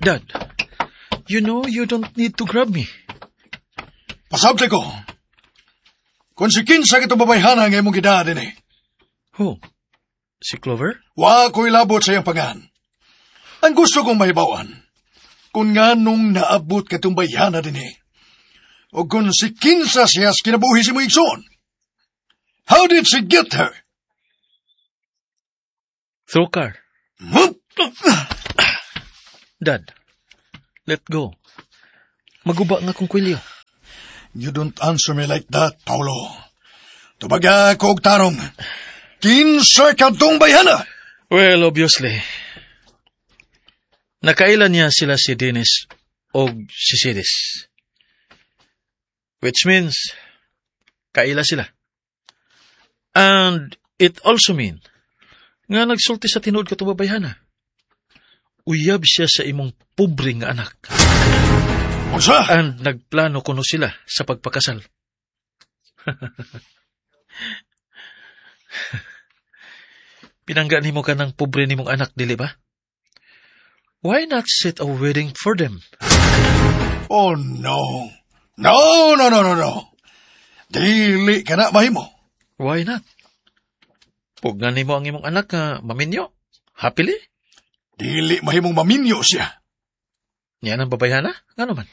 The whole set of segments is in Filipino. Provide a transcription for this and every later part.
Dad, you know you don't need to grab me. Pasabte ko. Kung si kinsa kitong babayhana nga imong gidaan din eh. Who? Si Clover? Wa ko'y labot sa iyang pangan. Ang gusto kong mahibawan, kung nga nung naabot katong bayhana din eh, o kung si kinsa siyas kinabuhi si mo igsoon. How did she get her? Through car. Huh? Dad, let go. Maguba nga kong kwilyo. You don't answer me like that, Paulo. Tubaga ko og tarong. Kinsa katong bayhana? Well, obviously. Nakailan niya sila si Dennis o si Sidis. Which means, kaila sila. And it also mean, nga nagsulti sa tinuod ko babayhana. Uyab siya sa imong pobre nga anak. Unsa? And nagplano kuno sila sa pagpakasal. Pinangga nimo ka ng pobre nimong anak, dili ba? Why not set a wedding for them? Oh, no. No. Dili ka na mahimo. Why not? Pugnan nimo ang imong anak nga maminyo. Happily? Dili mahimong maminyo siya. Niya ang babayhana? Nga naman.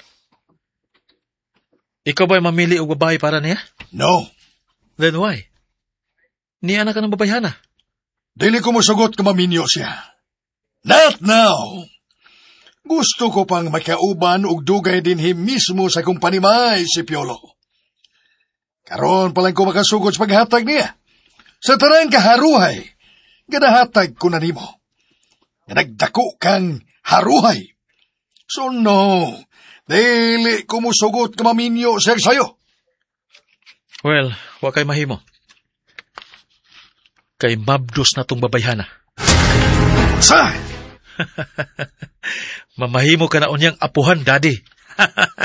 Ikaw ba'y mamili o babae para niya? No. Then why? Niya anak ka ng babayhana. Dili ko mosugot ka maminyo siya. Not now. Gusto ko pang makauban og dugay dinhi mismo sa kumpanimay si Piolo. Karon pa lang ko makasugod sa paghatag niya. Sa tarang kaharuhay, ganahatag ko na nimo. Nagdako kang haruhay. So no, dili ko musugot ka maminyo siya sa'yo. Well, wa kay mahimo. Kay mabdos na tong babayhana. Sa? Mamahimo ka na unyang apuhan, Daddy.